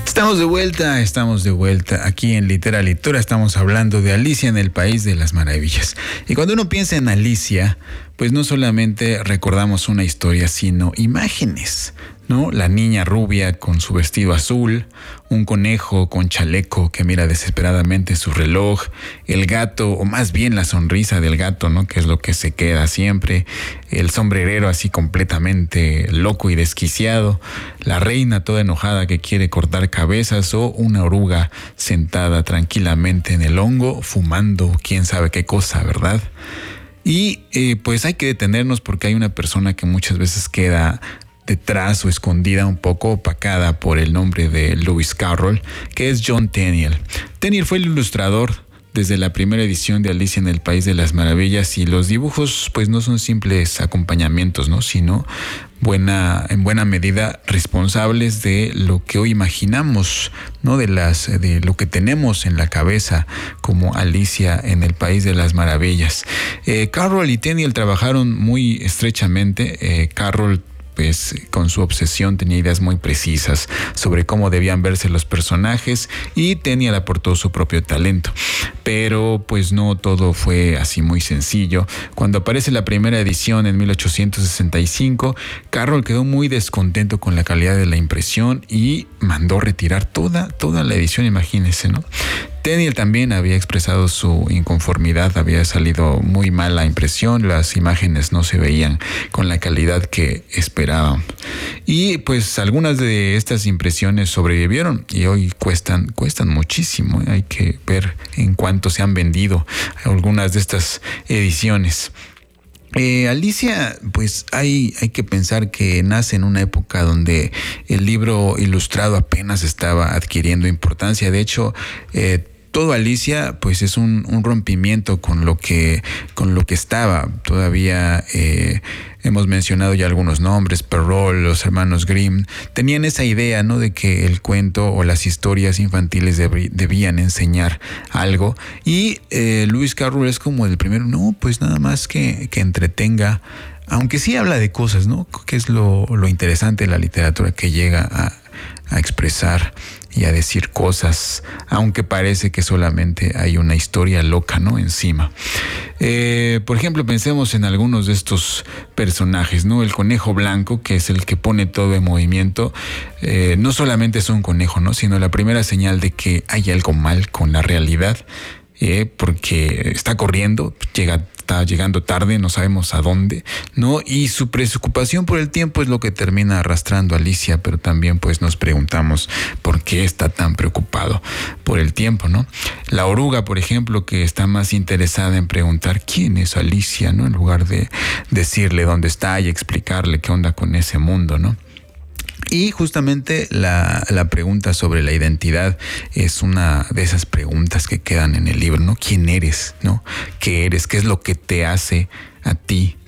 Estamos de vuelta aquí en Literatura. Estamos hablando de Alicia en el País de las Maravillas. Y cuando uno piensa en Alicia, pues no solamente recordamos una historia, sino imágenes, ¿no? La niña rubia con su vestido azul, un conejo con chaleco que mira desesperadamente su reloj, el gato, o más bien la sonrisa del gato, ¿no? Que es lo que se queda siempre, el sombrerero así completamente loco y desquiciado, la reina toda enojada que quiere cortar cabezas, o una oruga sentada tranquilamente en el hongo fumando quién sabe qué cosa, ¿verdad? Y pues hay que detenernos porque hay una persona que muchas veces queda detrás o escondida, un poco opacada por el nombre de Lewis Carroll, que es John Tenniel. Tenniel fue el ilustrador desde la primera edición de Alicia en el País de las Maravillas, y los dibujos pues no son simples acompañamientos, ¿no? Sino en buena medida responsables de lo que hoy imaginamos, ¿no? De lo que tenemos en la cabeza como Alicia en el País de las Maravillas. Carroll y Tenniel trabajaron muy estrechamente. Carroll, pues, con su obsesión, tenía ideas muy precisas sobre cómo debían verse los personajes, y Tenniel aportó su propio talento. Pero pues no todo fue así muy sencillo. Cuando aparece la primera edición en 1865, Carroll quedó muy descontento con la calidad de la impresión y mandó retirar toda la edición, imagínense, ¿no? Tenniel también había expresado su inconformidad, había salido muy mal la impresión, las imágenes no se veían con la calidad que esperaban. Y pues algunas de estas impresiones sobrevivieron y hoy cuestan muchísimo. Hay que ver en cuánto se han vendido algunas de estas ediciones. Alicia, pues hay que pensar que nace en una época donde el libro ilustrado apenas estaba adquiriendo importancia. De hecho, todo Alicia pues es un rompimiento con lo que estaba. Todavía hemos mencionado ya algunos nombres: Perrault, los hermanos Grimm, tenían esa idea, ¿no? De que el cuento o las historias infantiles debían enseñar algo. Y Lewis Carroll es como el primero, no, pues nada más que entretenga, aunque sí habla de cosas, ¿no? Que es lo interesante de la literatura, que llega a expresar y a decir cosas, aunque parece que solamente hay una historia loca, ¿no? Encima. Por ejemplo, pensemos en algunos de estos personajes, ¿no? El conejo blanco, que es el que pone todo en movimiento, no solamente es un conejo, ¿no? Sino la primera señal de que hay algo mal con la realidad, porque está corriendo, está llegando tarde, no sabemos a dónde, ¿no? Y su preocupación por el tiempo es lo que termina arrastrando a Alicia, pero también pues nos preguntamos por qué está tan preocupado por el tiempo, ¿no? La oruga, por ejemplo, que está más interesada en preguntar quién es Alicia, ¿no? En lugar de decirle dónde está y explicarle qué onda con ese mundo, ¿no? Y justamente la pregunta sobre la identidad es una de esas preguntas que quedan en el libro, ¿no? ¿Quién eres, no? ¿Qué eres? ¿Qué es lo que te hace a ti